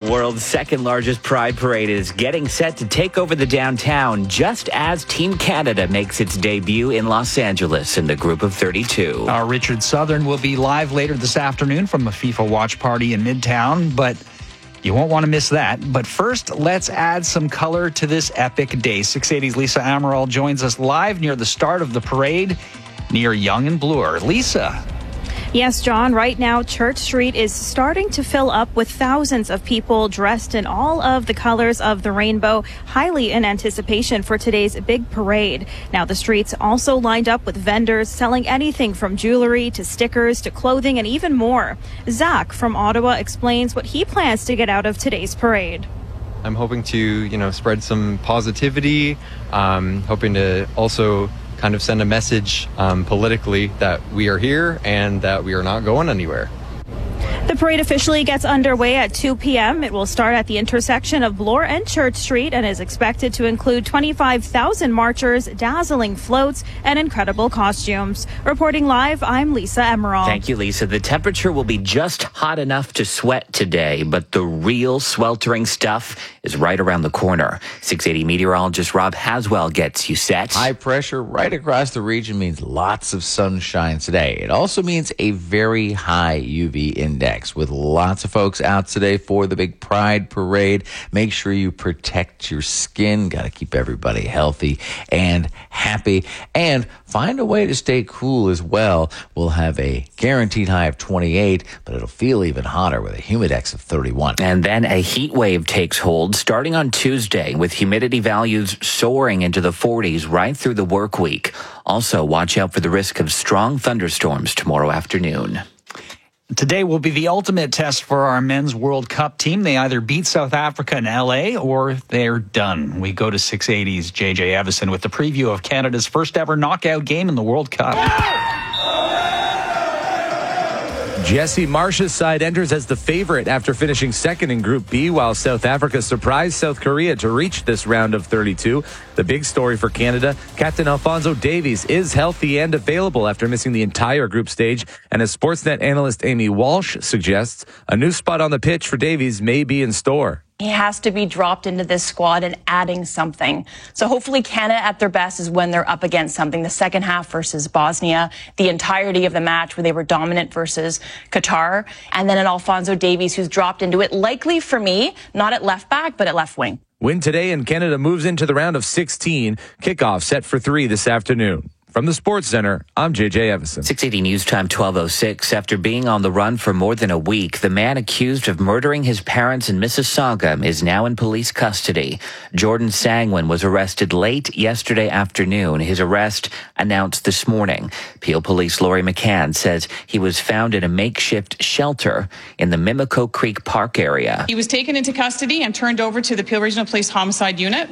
world's second largest Pride Parade is getting set to take over the downtown just as Team Canada makes its debut in Los Angeles in the group of 32. Our Richard Southern will be live later this afternoon from a FIFA watch party in Midtown, but you won't want to miss that. But first, let's add some color to this epic day. 680's Lisa Amaral joins us live near the start of the parade near Yonge and Bloor. Lisa. Yes, John, right now Church Street is starting to fill up with thousands of people dressed in all of the colors of the rainbow, highly in anticipation for today's big parade. Now the streets also lined up with vendors selling anything from jewelry to stickers to clothing and even more. Zach from Ottawa explains what he plans to get out of today's parade. I'm hoping to, spread some positivity, hoping to also kind of send a message politically that we are here and that we are not going anywhere. The parade officially gets underway at 2 p.m. It will start at the intersection of Bloor and Church Street and is expected to include 25,000 marchers, dazzling floats, and incredible costumes. Reporting live, I'm Lisa Emerald. Thank you, Lisa. The temperature will be just hot enough to sweat today, but the real sweltering stuff is right around the corner. 680 meteorologist Rob Haswell gets you set. High pressure right across the region means lots of sunshine today. It also means a very high UV index. With lots of folks out today for the big Pride Parade. Make sure you protect your skin. Got to keep everybody healthy and happy. And find a way to stay cool as well. We'll have a guaranteed high of 28, but it'll feel even hotter with a humidex of 31. And then a heat wave takes hold starting on Tuesday with humidity values soaring into the 40s right through the work week. Also, watch out for the risk of strong thunderstorms tomorrow afternoon. Today will be the ultimate test for our men's World Cup team. They either beat South Africa in LA or they're done. We go to 680's JJ Evison with the preview of Canada's first ever knockout game in the World Cup. Jesse Marsh's side enters as the favorite after finishing second in Group B, while South Africa surprised South Korea to reach this round of 32. The big story for Canada, Captain Alphonso Davies is healthy and available after missing the entire group stage. And as Sportsnet analyst Amy Walsh suggests, a new spot on the pitch for Davies may be in store. He has to be dropped into this squad and adding something. So hopefully Canada at their best is when they're up against something. The second half versus Bosnia, the entirety of the match where they were dominant versus Qatar, and then an Alphonso Davies who's dropped into it, likely for me, not at left back, but at left wing. Win today and Canada moves into the round of 16. Kickoff set for 3 this afternoon. From the Sports Center, I'm JJ Evison. 680 News Time 12:06. After being on the run for more than a week, the man accused of murdering his parents in Mississauga is now in police custody. Jordan Sangwin was arrested late yesterday afternoon. His arrest announced this morning. Peel Police Laurie McCann says he was found in a makeshift shelter in the Mimico Creek Park area. He was taken into custody and turned over to the Peel Regional Police Homicide Unit.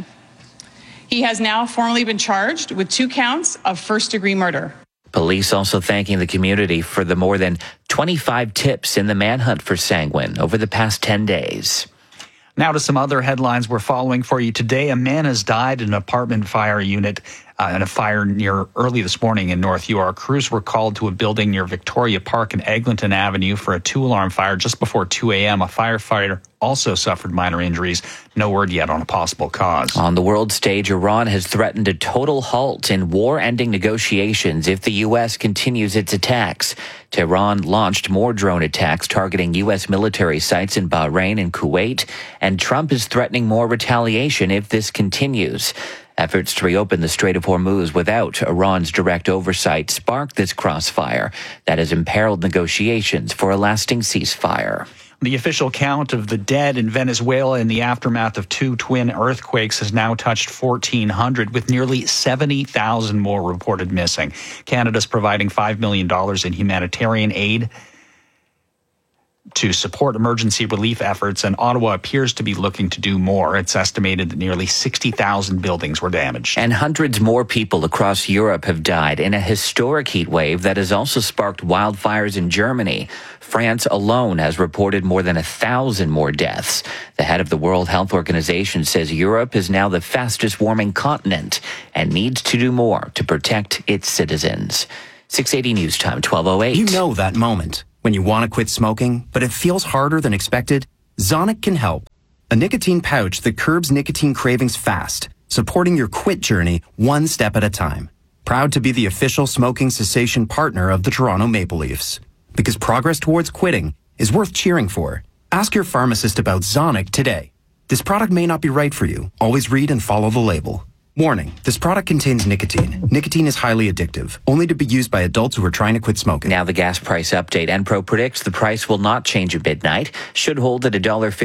He has now formally been charged with 2 counts of first-degree murder. Police also thanking the community for the more than 25 tips in the manhunt for Sangwin over the past 10 days. Now to some other headlines we're following for you today. A man has died in an apartment fire unit in a fire near early this morning in North York. Crews were called to a building near Victoria Park and Eglinton Avenue for a 2-alarm fire just before 2 a.m. A firefighter also suffered minor injuries. No word yet on a possible cause. On the world stage, Iran has threatened a total halt in war-ending negotiations if the U.S. continues its attacks. Tehran launched more drone attacks targeting U.S. military sites in Bahrain and Kuwait, and Trump is threatening more retaliation if this continues. Efforts to reopen the Strait of Hormuz without Iran's direct oversight sparked this crossfire that has imperiled negotiations for a lasting ceasefire. The official count of the dead in Venezuela in the aftermath of 2 twin earthquakes has now touched 1,400, with nearly 70,000 more reported missing. Canada's providing $5 million in humanitarian aid to support emergency relief efforts, and Ottawa appears to be looking to do more. It's estimated that nearly 60,000 buildings were damaged. And hundreds more people across Europe have died in a historic heat wave that has also sparked wildfires in Germany. France alone has reported more than 1,000 more deaths. The head of the World Health Organization says Europe is now the fastest warming continent and needs to do more to protect its citizens. 680 News Time, 12:08. You know that moment when you want to quit smoking, but it feels harder than expected? Zonic can help. a nicotine pouch that curbs nicotine cravings fast, supporting your quit journey one step at a time. Proud to be the official smoking cessation partner of the Toronto Maple Leafs. Because progress towards quitting is worth cheering for. Ask your pharmacist about Zonic today. This product may not be right for you. Always read and follow the label. Warning, this product contains nicotine. Nicotine is highly addictive, only to be used by adults who are trying to quit smoking. Now the gas price update. Enpro predicts the price will not change at midnight. Should hold at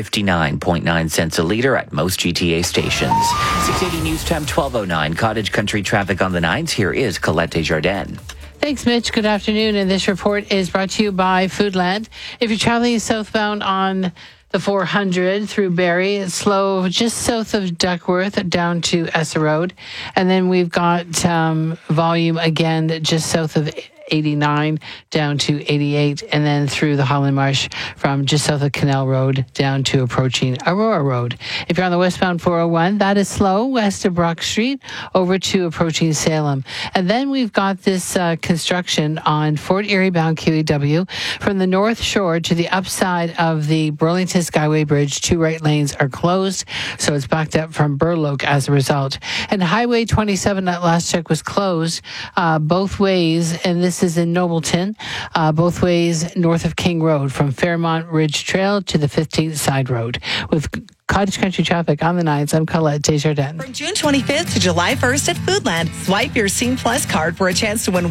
$1.59.9 a litre at most GTA stations. 680 News Time 1209. Cottage Country traffic on the 9s. Here is Colette Desjardins. Thanks, Mitch. Good afternoon. And this report is brought to you by Foodland. If you're traveling southbound on the 400 through Barrie, it's slow just south of Duckworth down to Essa Road. And then we've got volume again just south of 89 down to 88, and then through the Holland Marsh from just south of Canal Road down to approaching Aurora Road. If you're on the westbound 401, that is slow west of Brock Street over to approaching Salem. And then we've got this construction on Fort Erie bound QEW from the North Shore to the upside of the Burlington Skyway Bridge. 2 right lanes are closed, so it's backed up from Burloak as a result. And Highway 27 at last check was closed both ways, and this is in Nobleton, both ways north of King Road from Fairmont Ridge Trail to the 15th Side Road. With Cottage Country traffic on the 9s, I'm Colette Desjardins. From June 25th to July 1st at Foodland, swipe your Scene Plus card for a chance to win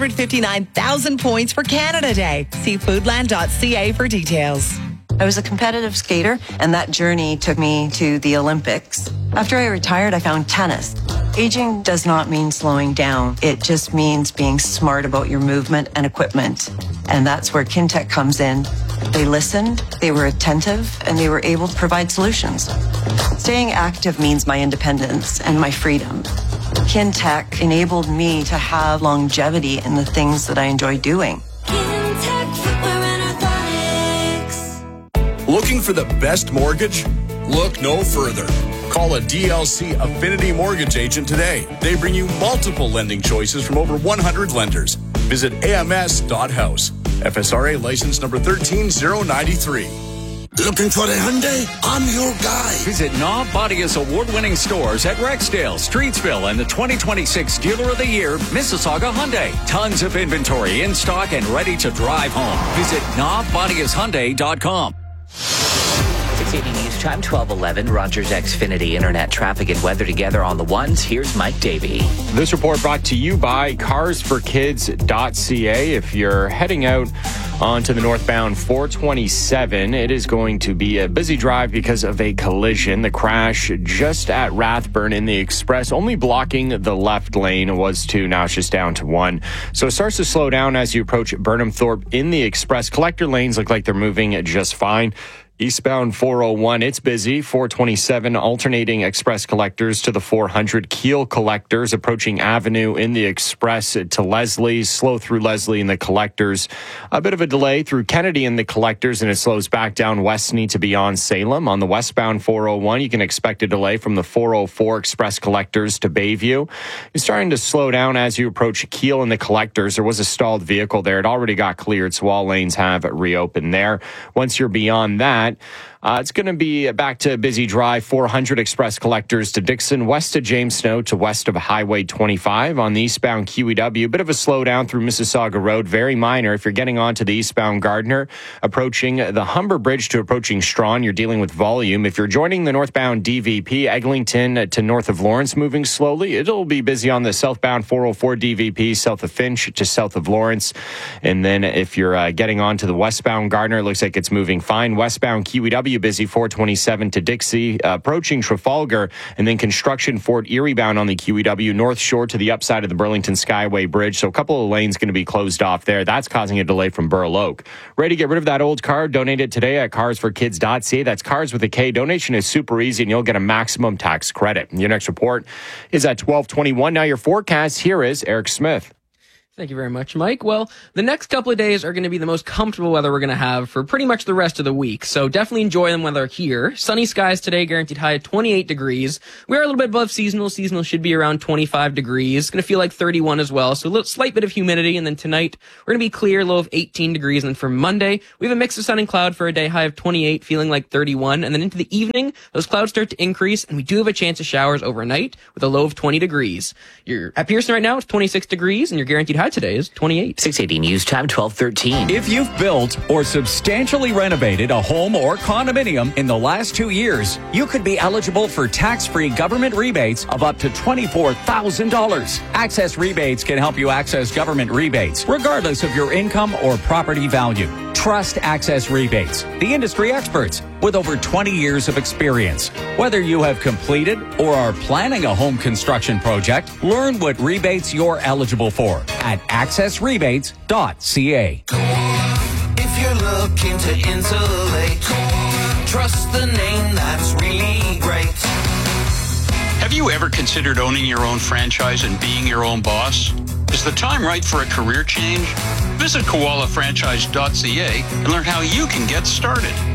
159,000 points for Canada Day. See foodland.ca for details. I was a competitive skater, and that journey took me to the Olympics. After I retired, I found tennis. Aging does not mean slowing down. It just means being smart about your movement and equipment. And that's where Kintec comes in. They listened, they were attentive, and they were able to provide solutions. Staying active means my independence and my freedom. Kintec enabled me to have longevity in the things that I enjoy doing. Looking for the best mortgage? Look no further. Call a DLC Affinity Mortgage agent today. They bring you multiple lending choices from over 100 lenders. Visit ams.house. FSRA license number 13093. Looking for a Hyundai? I'm your guy. Visit Knob Bodius award-winning stores at Rexdale, Streetsville, and the 2026 Dealer of the Year, Mississauga Hyundai. Tons of inventory in stock and ready to drive home. Visit knobbodiushyundai.com. 680 News Time 1211. Rogers Xfinity Internet traffic and weather together on the 1s. Here's Mike Davey. This report brought to you by carsforkids.ca. If you're heading out onto the northbound 427, it is going to be a busy drive because of a collision. The crash just at Rathburn in the Express, only blocking the left lane, was 2. Now it's just down to 1. So it starts to slow down as you approach Burnham Thorpe in the Express. Collector lanes look like they're moving just fine. Eastbound 401, it's busy. 427 alternating express collectors to the 400. Keel collectors approaching Avenue in the Express to Leslie. Slow through Leslie in the collectors. A bit of a delay through Kennedy in the collectors, and it slows back down Westney to beyond Salem. On the westbound 401, you can expect a delay from the 404 express collectors to Bayview. It's starting to slow down as you approach Keel in the collectors. There was a stalled vehicle there. It already got cleared, so all lanes have reopened there. Once you're beyond that, it's going to be back to busy drive. 400 express collectors to Dixon, west of James Snow to west of Highway 25 on the eastbound QEW. Bit of a slowdown through Mississauga Road, very minor. If you're getting onto the eastbound Gardner, approaching the Humber Bridge to approaching Strawn, you're dealing with volume. If you're joining the northbound DVP, Eglinton to north of Lawrence, moving slowly. It'll be busy on the southbound 404 DVP, south of Finch to south of Lawrence. And then if you're getting onto the westbound Gardner, it looks like it's moving fine. Westbound QEW busy 427 to Dixie, approaching Trafalgar, and then construction Fort Erie bound on the QEW North Shore to the upside of the Burlington Skyway Bridge. So a couple of lanes going to be closed off there. That's causing a delay from Burloak. Ready to get rid of that old car? Donate it today at carsforkids.ca. That's cars with a K. Donation is super easy, and you'll get a maximum tax credit. Your next report is at 12:21. Now your forecast. Here is Eric Smith. Thank you very much, Mike. Well, the next couple of days are going to be the most comfortable weather we're going to have for pretty much the rest of the week. So definitely enjoy them while they're here. Sunny skies today, guaranteed high of 28 degrees. We are a little bit above seasonal. Seasonal should be around 25 degrees. It's going to feel like 31 as well. So a slight bit of humidity. And then tonight, we're going to be clear, low of 18 degrees. And then for Monday, we have a mix of sun and cloud for a day high of 28, feeling like 31. And then into the evening, those clouds start to increase. And we do have a chance of showers overnight with a low of 20 degrees. You're at Pearson right now, it's 26 degrees. And your guaranteed high today is 28. 680 News Time, 12:13. If you've built or substantially renovated a home or condominium in the last 2 years, you could be eligible for tax-free government rebates of up to $24,000. Access Rebates can help you access government rebates, regardless of your income or property value. Trust Access Rebates, the industry experts with over 20 years of experience. Whether you have completed or are planning a home construction project, learn what rebates you're eligible for at accessrebates.ca. If you're looking to insulate, trust the name that's really great. Have you ever considered owning your own franchise and being your own boss? Is the time right for a career change? Visit koalafranchise.ca and learn how you can get started.